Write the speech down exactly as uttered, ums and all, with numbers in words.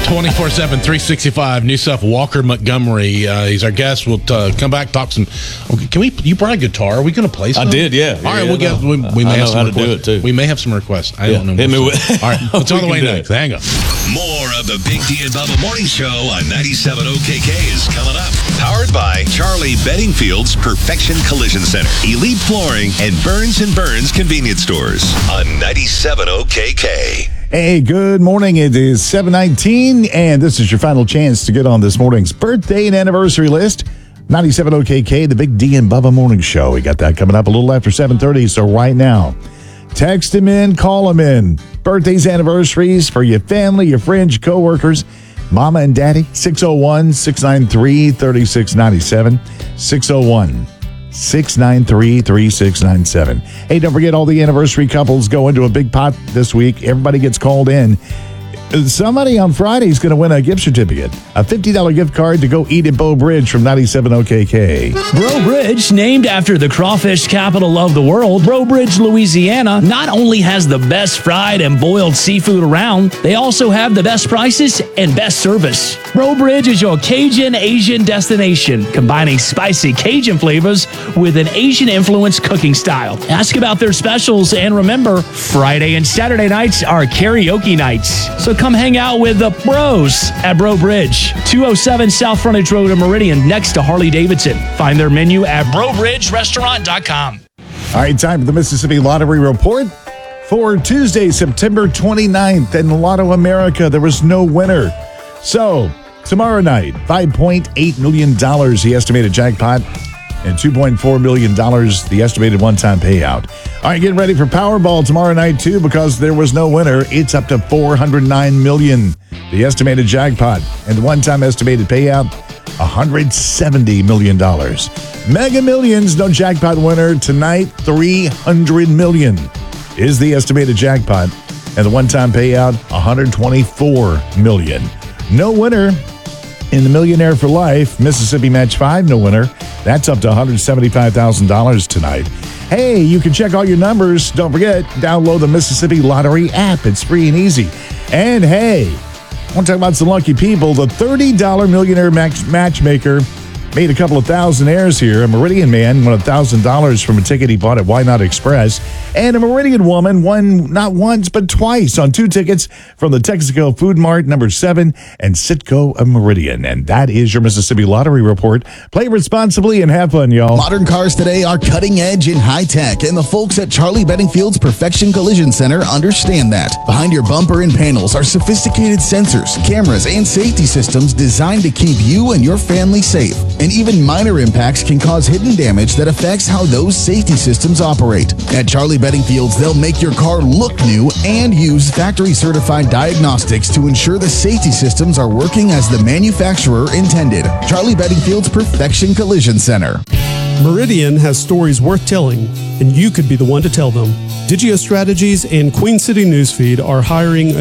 twenty-four seven, three sixty-five, new stuff. Walker Montgomery, uh, he's our guest. We'll uh, come back, talk some. Okay, can we? You brought a guitar. Are we going to play some? I did, yeah. All right, yeah, we'll get. We, we may I have know some how requests. to do it too. We may have some requests. I yeah. don't know. Hit me with. All right, it's on the way do next. it. Hang on. More of the Big D and Bubba Morning Show on ninety-seven O K K is coming up. Powered by Charlie Beddingfield's Perfection Collision Center, Elite Flooring, and Burns and Burns Convenience Stores on ninety-seven O K K. Hey, good morning. It is seven nineteen, and this is your final chance to get on this morning's birthday and anniversary list. ninety-seven O K K, the Big D and Bubba Morning Show. We got that coming up a little after seven thirty, so right now, text him in, call him in. Birthdays, anniversaries for your family, your friends, your coworkers, mama and daddy. six oh one, six nine three, three six nine seven. six oh one, six nine three, three six nine seven. Hey, don't forget all the anniversary couples go into a big pot this week. Everybody gets called in. Somebody on Friday is going to win a gift certificate, a fifty dollars gift card to go eat at Bow Bridge from ninety-seven O K K. Breaux Bridge, named after the crawfish capital of the world, Breaux Bridge, Louisiana, not only has the best fried and boiled seafood around, they also have the best prices and best service. Breaux Bridge is your Cajun Asian destination, combining spicy Cajun flavors with an Asian-influenced cooking style. Ask about their specials, and remember, Friday and Saturday nights are karaoke nights. So come hang out with the bros at Breaux Bridge, two oh seven South Frontage Road in Meridian, next to Harley-Davidson. Find their menu at breaux bridge restaurant dot com. All right, time for the Mississippi Lottery Report for Tuesday, September twenty-ninth. In Lotto America, there was no winner. So, tomorrow night, five point eight million dollars, the estimated jackpot, and two point four million dollars, the estimated one-time payout. All right, get ready for Powerball tomorrow night, too, because there was no winner. It's up to four hundred nine million dollars, the estimated jackpot, and the one-time estimated payout, one hundred seventy million dollars. Mega Millions, no jackpot winner. Tonight, three hundred million dollars is the estimated jackpot, and the one-time payout, one hundred twenty-four million dollars. No winner in the Millionaire for Life, Mississippi Match five, no winner. That's up to one hundred seventy-five thousand dollars tonight. Hey, you can check all your numbers. Don't forget, download the Mississippi Lottery app. It's free and easy. And hey, I want to talk about some lucky people. The thirty dollars Millionaire match- Matchmaker made a couple of thousandaires here. A Meridian man won one thousand dollars from a ticket he bought at Why Not Express. And a Meridian woman won not once, but twice on two tickets from the Texaco Food Mart, number seven, and Citgo of Meridian. And that is your Mississippi Lottery Report. Play responsibly and have fun, y'all. Modern cars today are cutting edge and high tech, and the folks at Charlie Beddingfield's Perfection Collision Center understand that. Behind your bumper and panels are sophisticated sensors, cameras, and safety systems designed to keep you and your family safe. And even minor impacts can cause hidden damage that affects how those safety systems operate. At Charlie Beddingfield's, they'll make your car look new and use factory-certified diagnostics to ensure the safety systems are working as the manufacturer intended. Charlie Beddingfield's Perfection Collision Center. Meridian has stories worth telling, and you could be the one to tell them. Digio Strategies and Queen City Newsfeed are hiring